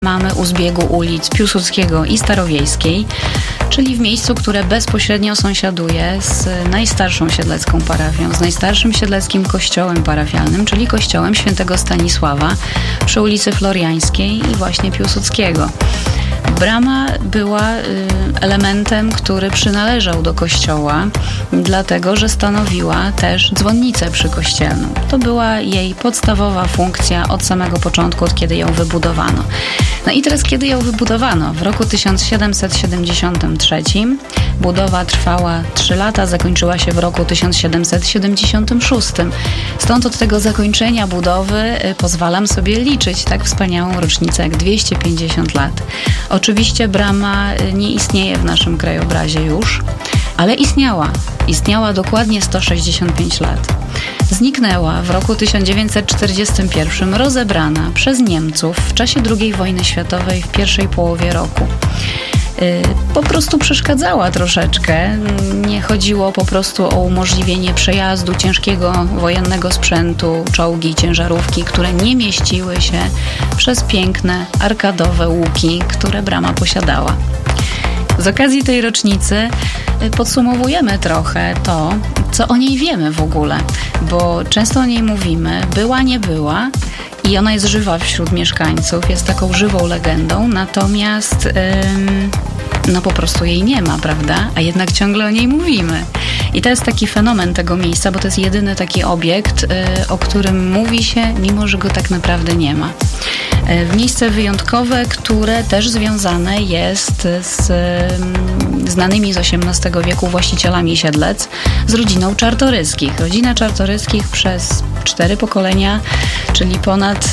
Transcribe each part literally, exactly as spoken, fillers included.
mamy u zbiegu ulic Piłsudskiego i Starowiejskiej, czyli w miejscu, które bezpośrednio sąsiaduje z najstarszą siedlecką parafią, z najstarszym siedleckim kościołem parafialnym, czyli kościołem świętego Stanisława przy ulicy Floriańskiej i właśnie Piłsudskiego. Brama była elementem, który przynależał do kościoła, dlatego że stanowiła też dzwonnicę przykościelną. To była jej podstawowa funkcja od samego początku, od kiedy ją wybudowano. No i teraz, kiedy ją wybudowano? W roku tysiąc siedemset siedemdziesiątym trzecim. Budowa trwała trzy lata, zakończyła się w roku tysiąc siedemset siedemdziesiątym szóstym. Stąd od tego zakończenia budowy pozwalam sobie liczyć tak wspaniałą rocznicę jak dwieście pięćdziesiąt lat. Oczywiście brama nie istnieje w naszym krajobrazie już, ale istniała. Istniała dokładnie sto sześćdziesiąt pięć lat. Zniknęła w roku tysiąc dziewięćset czterdziestym pierwszym, rozebrana przez Niemców w czasie drugiej wojny światowej w pierwszej połowie roku. Po prostu przeszkadzała troszeczkę. Nie chodziło po prostu o umożliwienie przejazdu ciężkiego wojennego sprzętu, czołgi, ciężarówki, które nie mieściły się przez piękne, arkadowe łuki, które brama posiadała. Z okazji tej rocznicy podsumowujemy trochę to, co o niej wiemy w ogóle, bo często o niej mówimy, była, nie była, i ona jest żywa wśród mieszkańców, jest taką żywą legendą, natomiast ym, no po prostu jej nie ma, prawda? A jednak ciągle o niej mówimy. I to jest taki fenomen tego miejsca, bo to jest jedyny taki obiekt, y, o którym mówi się, mimo że go tak naprawdę nie ma. Y, miejsce wyjątkowe, które też związane jest z y, znanymi z osiemnastego wieku właścicielami Siedlec, z rodziną Czartoryskich. Rodzina Czartoryskich przez cztery pokolenia, czyli ponad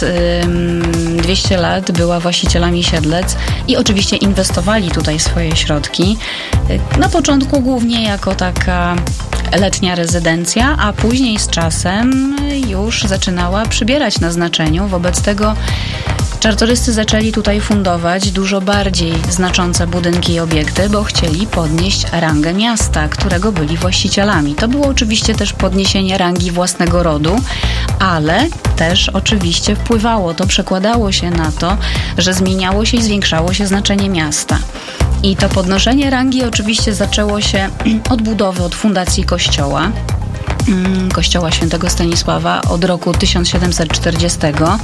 y, dwieście lat była właścicielami Siedlec i oczywiście inwestowali tutaj swoje środki. Y, na początku głównie jako taka letnia rezydencja, a później z czasem już zaczynała przybierać na znaczeniu. Wobec tego Czartoryscy zaczęli tutaj fundować dużo bardziej znaczące budynki i obiekty, bo chcieli podnieść rangę miasta, którego byli właścicielami. To było oczywiście też podniesienie rangi własnego rodu, ale też oczywiście wpływało, to przekładało się na to, że zmieniało się i zwiększało się znaczenie miasta. I to podnoszenie rangi oczywiście zaczęło się od budowy, od fundacji kościoła, kościoła świętego Stanisława od roku tysiąc siedemset czterdziestego.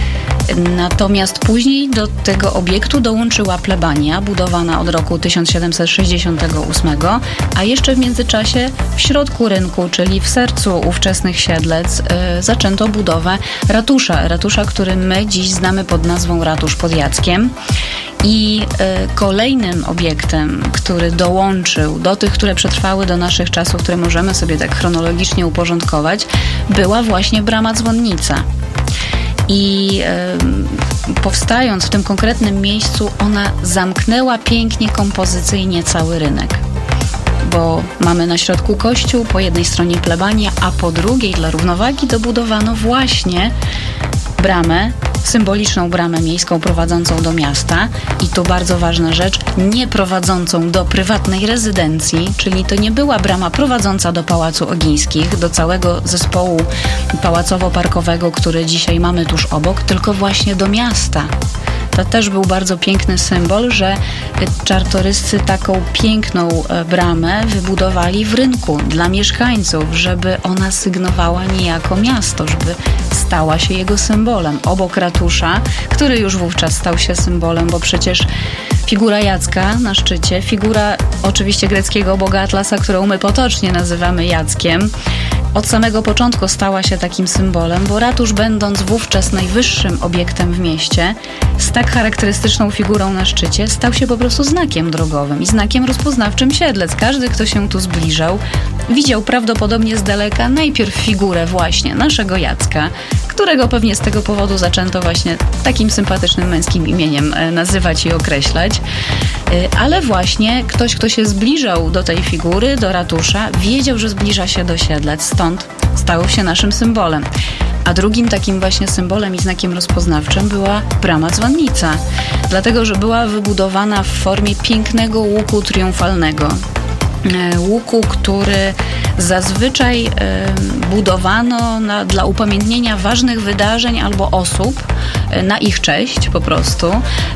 Natomiast później do tego obiektu dołączyła plebania, budowana od roku tysiąc siedemset sześćdziesiątego ósmego, a jeszcze w międzyczasie w środku rynku, czyli w sercu ówczesnych Siedlec, yy, zaczęto budowę ratusza. Ratusza, który my dziś znamy pod nazwą Ratusz pod Jackiem. I y, kolejnym obiektem, który dołączył do tych, które przetrwały do naszych czasów, które możemy sobie tak chronologicznie uporządkować, była właśnie brama dzwonnica. I y, powstając w tym konkretnym miejscu, ona zamknęła pięknie kompozycyjnie cały rynek. Bo mamy na środku kościół, po jednej stronie plebania, a po drugiej dla równowagi dobudowano właśnie bramę, symboliczną bramę miejską prowadzącą do miasta i tu bardzo ważna rzecz, nie prowadzącą do prywatnej rezydencji, czyli to nie była brama prowadząca do Pałacu Ogińskich, do całego zespołu pałacowo-parkowego, który dzisiaj mamy tuż obok, tylko właśnie do miasta. To też był bardzo piękny symbol, że Czartoryscy taką piękną bramę wybudowali w rynku dla mieszkańców, żeby ona sygnowała niejako miasto, żeby stała się jego symbolem. Obok ratusza, który już wówczas stał się symbolem, bo przecież figura Jacka na szczycie, figura oczywiście greckiego boga Atlasa, którą my potocznie nazywamy Jackiem, od samego początku stała się takim symbolem, bo ratusz, będąc wówczas najwyższym obiektem w mieście, z tak charakterystyczną figurą na szczycie, stał się po prostu znakiem drogowym i znakiem rozpoznawczym Siedlec. Każdy, kto się tu zbliżał, widział prawdopodobnie z daleka najpierw figurę właśnie naszego Jacka, którego pewnie z tego powodu zaczęto właśnie takim sympatycznym męskim imieniem nazywać i określać. Ale właśnie ktoś, kto się zbliżał do tej figury, do ratusza, wiedział, że zbliża się do Siedlec, stąd stał się naszym symbolem. A drugim takim właśnie symbolem i znakiem rozpoznawczym była brama dzwonnica, dlatego że była wybudowana w formie pięknego łuku triumfalnego. Łuku, który zazwyczaj y, budowano na, dla upamiętnienia ważnych wydarzeń albo osób y, na ich cześć po prostu.